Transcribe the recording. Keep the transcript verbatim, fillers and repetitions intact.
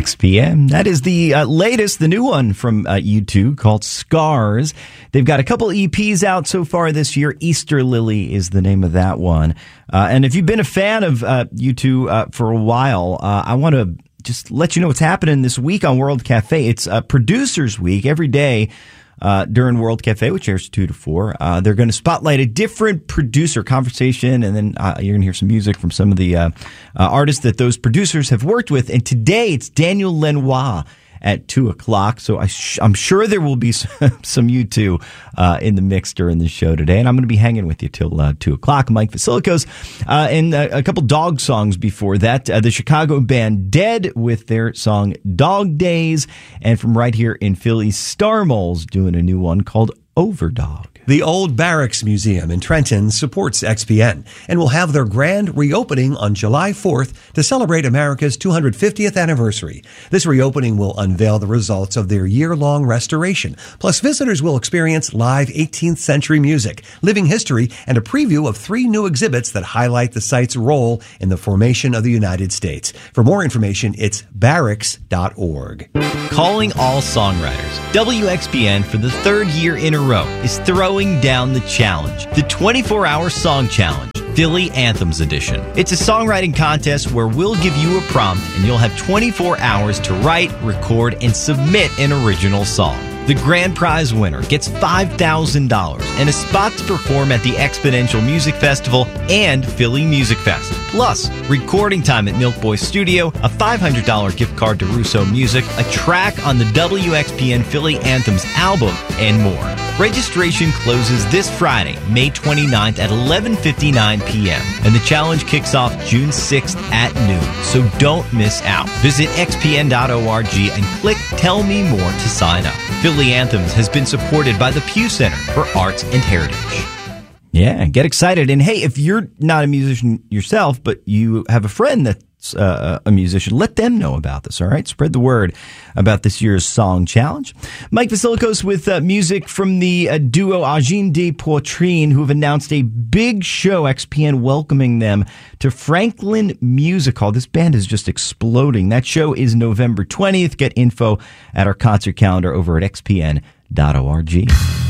X P M. That is the uh, latest, the new one from uh, U two called Scars. They've got a couple E Ps out so far this year. Easter Lily is the name of that one. Uh, and if you've been a fan of uh, U two uh, for a while, uh, I want to just let you know what's happening this week on World Cafe. It's uh, Producers Week every day. Uh, during World Cafe, which airs two to four, uh, they're going to spotlight a different producer conversation, and then uh, you're going to hear some music from some of the uh, uh, artists that those producers have worked with. And today it's Daniel Lanois at two o'clock. So I sh- I'm sure there will be some, some U two uh, in the mix during the show today. And I'm going to be hanging with you till uh, two o'clock. Mike Vasilikos uh, and uh, a couple dog songs before that. Uh, the Chicago band Dead with their song Dog Days. And from right here in Philly, Star Moles doing a new one called Overdog. The Old Barracks Museum in Trenton supports X P N and will have their grand reopening on July fourth to celebrate America's two hundred fiftieth anniversary. This reopening will unveil the results of their year-long restoration. Plus, visitors will experience live eighteenth century music, living history, and a preview of three new exhibits that highlight the site's role in the formation of the United States. For more information, it's barracks dot org. Calling all songwriters. W X P N for the third year in a row is throwing down the challenge, the twenty-four hour Song Challenge, Philly Anthems Edition. It's a songwriting contest where we'll give you a prompt and you'll have twenty-four hours to write, record, and submit an original song. The grand prize winner gets five thousand dollars and a spot to perform at the Exponential Music Festival and Philly Music Fest. Plus, recording time at Milk Boy Studio, a five hundred dollars gift card to Russo Music, a track on the W X P N Philly Anthems album, and more. Registration closes this Friday, May twenty-ninth at eleven fifty-nine p.m. and the challenge kicks off June sixth at noon, so don't miss out. Visit x p n dot org and click Tell Me More to sign up. Philly Anthems has been supported by the Pew Center for Arts and Heritage. Yeah, get excited. And hey, if you're not a musician yourself, but you have a friend that's uh, a musician, let them know about this, all right? Spread the word about this year's Song Challenge. Mike Vasilikos with uh, music from the uh, duo Agine de Poitrine, who have announced a big show, X P N welcoming them to Franklin Music Hall. This band is just exploding. That show is November twentieth. Get info at our concert calendar over at x p n dot org.